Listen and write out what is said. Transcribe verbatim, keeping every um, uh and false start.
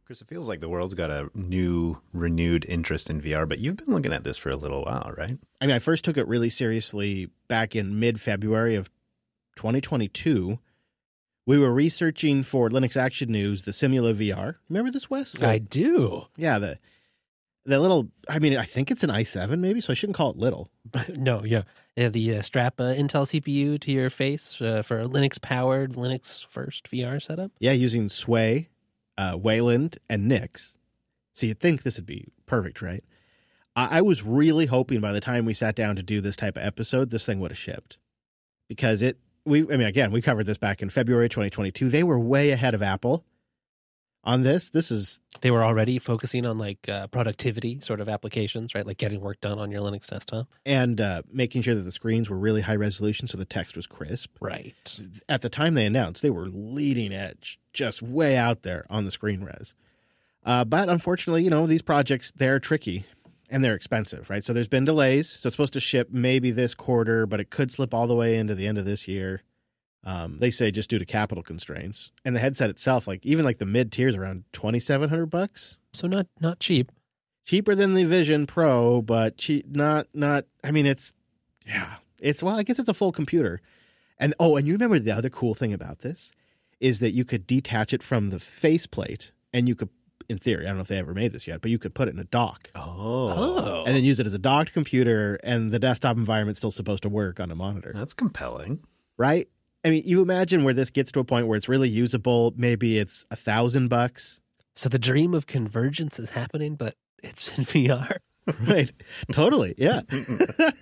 Chris, it feels like the world's got a new, renewed interest in V R, but you've been looking at this for a little while, right? I mean, I first took it really seriously back in mid-February of twenty twenty-two. We were researching for Linux Action News the Simula V R. Remember this, Wes? The, I do. Yeah, the the little, I mean, I think it's an i seven maybe, so I shouldn't call it little. No, yeah. yeah the uh, strap uh, Intel C P U to your face uh, for a Linux-powered, Linux-first V R setup. Yeah, using Sway, uh, Wayland, and Nix. So you'd think this would be perfect, right? I-, I was really hoping by the time we sat down to do this type of episode, this thing would have shipped. Because it, we, I mean, again, we covered this back in February twenty twenty-two. They were way ahead of Apple on this. This is... They were already focusing on like uh, productivity sort of applications, right? Like getting work done on your Linux desktop. And uh, making sure that the screens were really high resolution so the text was crisp. Right. At the time they announced, they were leading edge, just way out there on the screen res. Uh, but unfortunately, you know, these projects, they're tricky and they're expensive, right? So there's been delays. So it's supposed to ship maybe this quarter, but it could slip all the way into the end of this year. Um, they say just due to capital constraints. And the headset itself, like even like the mid tiers, around twenty-seven hundred bucks. So not not cheap. Cheaper than the Vision Pro, but cheap, not not. I mean, it's yeah, it's well, I guess it's a full computer. And oh, and you remember the other cool thing about this is that you could detach it from the faceplate, and you could, in theory, I don't know if they ever made this yet, but you could put it in a dock. Oh. And then use it as a docked computer, and the desktop environment's still supposed to work on a monitor. That's compelling. Right? I mean, you imagine where this gets to a point where it's really usable. Maybe it's a thousand bucks. So the dream of convergence is happening, but it's in V R. Right. Totally. Yeah.